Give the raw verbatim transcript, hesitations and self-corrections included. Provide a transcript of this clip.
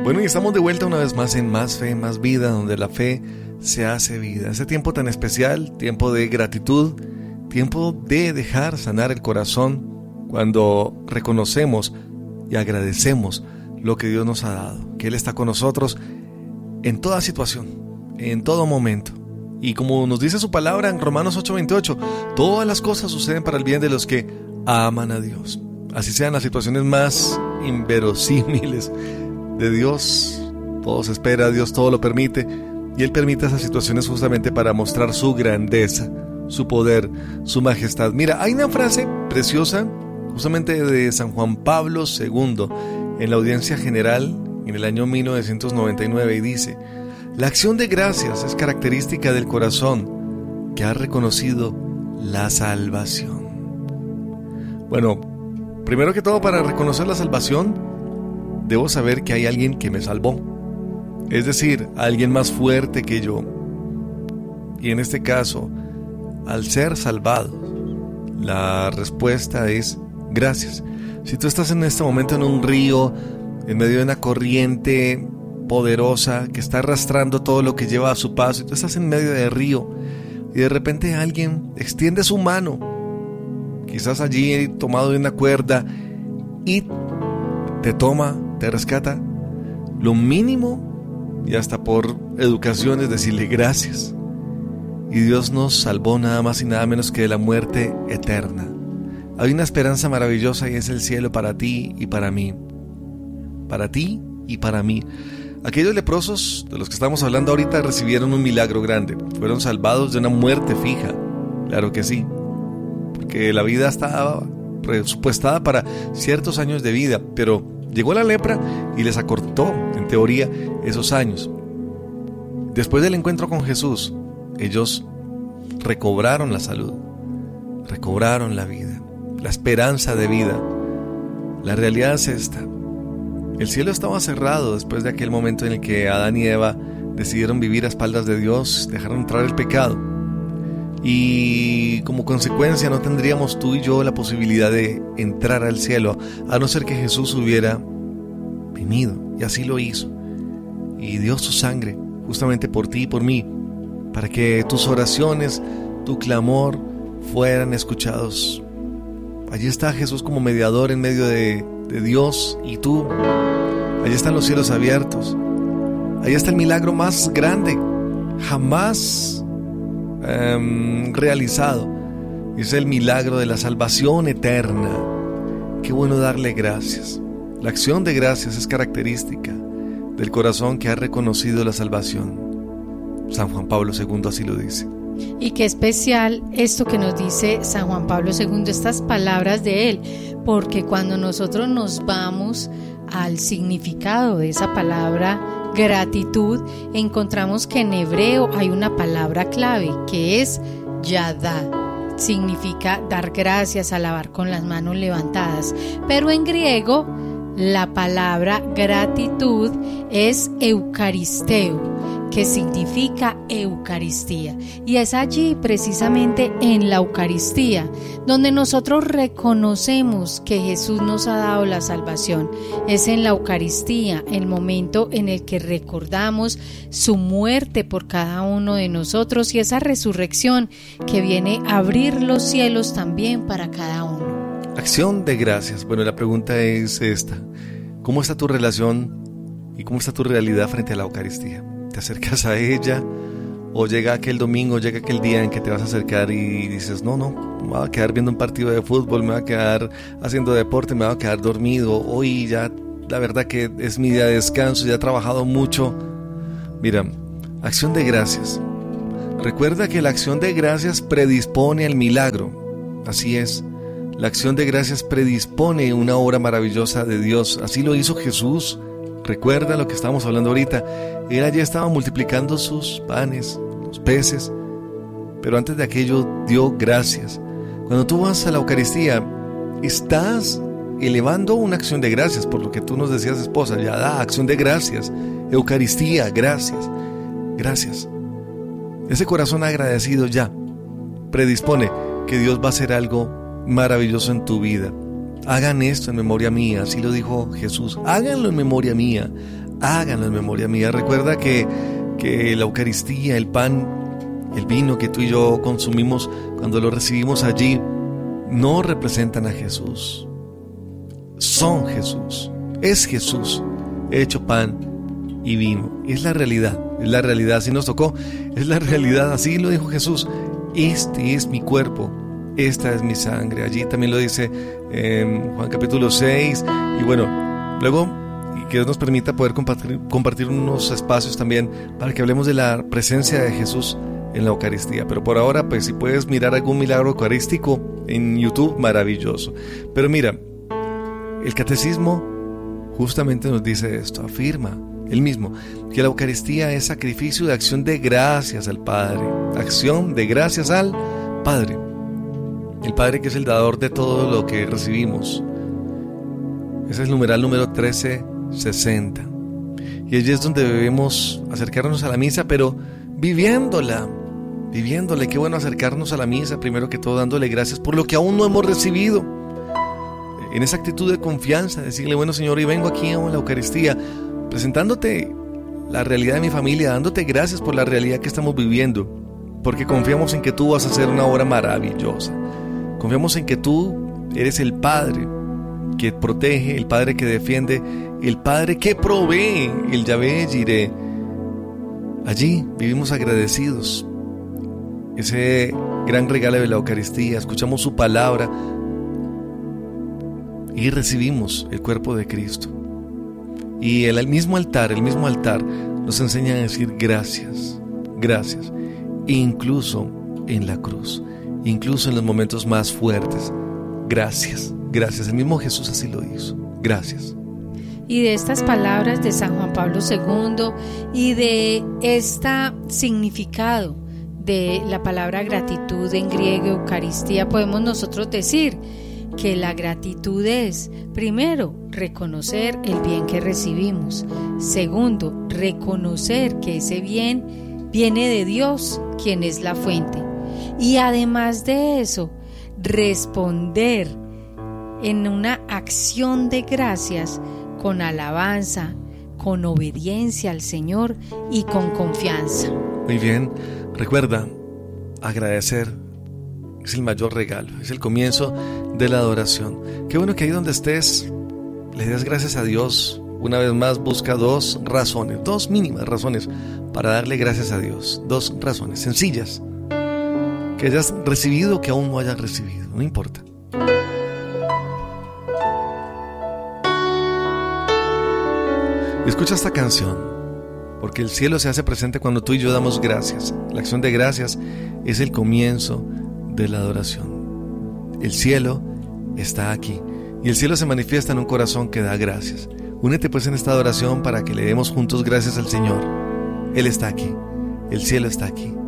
Bueno, y estamos de vuelta una vez más en Más Fe, Más Vida, donde la fe se hace vida. Ese tiempo tan especial, tiempo de gratitud, tiempo de dejar sanar el corazón cuando reconocemos y agradecemos lo que Dios nos ha dado, que Él está con nosotros en toda situación, en todo momento. Y como nos dice su palabra en Romanos ocho veintiocho, todas las cosas suceden para el bien de los que aman a Dios. Así sean las situaciones más inverosímiles de Dios, todo se espera, Dios todo lo permite, y Él permite esas situaciones justamente para mostrar su grandeza, su poder, su majestad. Mira, hay una frase preciosa justamente de San Juan Pablo segundo en la audiencia general en el año mil novecientos noventa y nueve, y dice: la acción de gracias es característica del corazón que ha reconocido la salvación. Bueno, primero que todo, para reconocer la salvación debo saber que hay alguien que me salvó, es decir, alguien más fuerte que yo. Y en este caso, al ser salvado, la respuesta es gracias. Si tú estás en este momento en un río, en medio de una corriente poderosa que está arrastrando todo lo que lleva a su paso, y tú estás en medio del río y de repente alguien extiende su mano, quizás allí tomado de una cuerda, y te toma, te rescata, lo mínimo y hasta por educación es decirle gracias. Y Dios nos salvó nada más y nada menos que de la muerte eterna. Hay una esperanza maravillosa y es el cielo para ti y para mí. Para ti y para mí. Aquellos leprosos de los que estamos hablando ahorita recibieron un milagro grande. Fueron salvados de una muerte fija. Claro que sí. Porque la vida estaba presupuestada para ciertos años de vida, pero llegó la lepra y les acortó, en teoría, esos años. Después del encuentro con Jesús, ellos recobraron la salud, recobraron la vida, la esperanza de vida. La realidad es esta: el cielo estaba cerrado después de aquel momento en el que Adán y Eva decidieron vivir a espaldas de Dios, dejaron entrar el pecado. Y como consecuencia no tendríamos tú y yo la posibilidad de entrar al cielo, a no ser que Jesús hubiera venido, y así lo hizo, y dio su sangre justamente por ti y por mí, para que tus oraciones, tu clamor fueran escuchados. Allí está Jesús como mediador en medio de, de Dios y tú. Allí están los cielos abiertos. Allí está el milagro más grande jamás Um, realizado. Es el milagro de la salvación eterna. Qué bueno darle gracias. La acción de gracias es característica del corazón que ha reconocido la salvación. San Juan Pablo segundo así lo dice. Y qué especial esto que nos dice San Juan Pablo segundo, estas palabras de él, porque cuando nosotros nos vamos al significado de esa palabra gratitud, encontramos que en hebreo hay una palabra clave que es yadá. Significa dar gracias, alabar con las manos levantadas, pero en griego la palabra gratitud es eucaristeo, que significa Eucaristía, y es allí precisamente en la Eucaristía donde nosotros reconocemos que Jesús nos ha dado la salvación. Es en la Eucaristía el momento en el que recordamos su muerte por cada uno de nosotros y esa resurrección que viene a abrir los cielos también para cada uno. Acción de gracias. Bueno, la pregunta es esta: ¿cómo está tu relación y cómo está tu realidad frente a la Eucaristía? ¿Te acercas a ella? ¿O llega aquel domingo, llega aquel día en que te vas a acercar y dices, no, no, me voy a quedar viendo un partido de fútbol, me voy a quedar haciendo deporte, me voy a quedar dormido, hoy ya la verdad que es mi día de descanso, ya he trabajado mucho? Mira, acción de gracias. Recuerda que la acción de gracias predispone al milagro. Así es, la acción de gracias predispone una obra maravillosa de Dios. Así lo hizo Jesús. Recuerda lo que estábamos hablando ahorita. Él allí estaba multiplicando sus panes, los peces, pero antes de aquello dio gracias. Cuando tú vas a la Eucaristía, estás elevando una acción de gracias, por lo que tú nos decías, esposa, ya da acción de gracias, Eucaristía, gracias, gracias. Ese corazón agradecido ya predispone que Dios va a hacer algo maravilloso en tu vida. Hagan esto en memoria mía, así lo dijo Jesús. Háganlo en memoria mía. háganlo en memoria mía. Recuerda que, que la Eucaristía, el pan, el vino que tú y yo consumimos cuando lo recibimos allí, no representan a Jesús. Son Jesús. Es Jesús hecho pan y vino. Es la realidad. Es la realidad. Así nos tocó. Es la realidad. Así lo dijo Jesús. Este es mi cuerpo. Esta es mi sangre. Allí también lo dice en Juan capítulo seis. Y bueno, luego, y que Dios nos permita poder compartir, compartir unos espacios también para que hablemos de la presencia de Jesús en la Eucaristía. Pero por ahora, pues si puedes mirar algún milagro eucarístico en YouTube, maravilloso. Pero mira, el catecismo justamente nos dice esto, afirma él mismo que la Eucaristía es sacrificio de acción de gracias al Padre, acción de gracias al Padre, el Padre que es el dador de todo lo que recibimos. Ese es el numeral número trece sesenta, y allí es donde debemos acercarnos a la misa, pero viviéndola, viviéndola. Qué bueno acercarnos a la misa, primero que todo dándole gracias por lo que aún no hemos recibido, en esa actitud de confianza, decirle, bueno Señor, y vengo aquí a la Eucaristía, presentándote la realidad de mi familia, dándote gracias por la realidad que estamos viviendo, porque confiamos en que tú vas a hacer una obra maravillosa. Confiamos en que tú eres el Padre que protege, el Padre que defiende, el Padre que provee, el Yahvé Jireh. Allí vivimos agradecidos. Ese gran regalo de la Eucaristía, escuchamos su palabra y recibimos el cuerpo de Cristo. Y el mismo altar, el mismo altar nos enseña a decir gracias, gracias, incluso en la cruz, incluso en los momentos más fuertes. Gracias, gracias. El mismo Jesús así lo hizo. Gracias. Y de estas palabras de San Juan Pablo segundo y de este significado de la palabra gratitud en griego, Eucaristía, podemos nosotros decir que la gratitud es, primero, reconocer el bien que recibimos. Segundo, reconocer que ese bien viene de Dios, quien es la fuente. Y además de eso, responder en una acción de gracias con alabanza, con obediencia al Señor y con confianza. Muy bien, recuerda, agradecer es el mayor regalo, es el comienzo de la adoración. Qué bueno que ahí donde estés le des gracias a Dios. Una vez más, busca dos razones, dos mínimas razones para darle gracias a Dios. Dos razones sencillas, que hayas recibido o que aún no hayas recibido, no importa. Escucha esta canción, porque el cielo se hace presente cuando tú y yo damos gracias. La acción de gracias es el comienzo de la adoración. El cielo está aquí y el cielo se manifiesta en un corazón que da gracias. Únete pues en esta adoración para que le demos juntos gracias al Señor. Él está aquí, el cielo está aquí.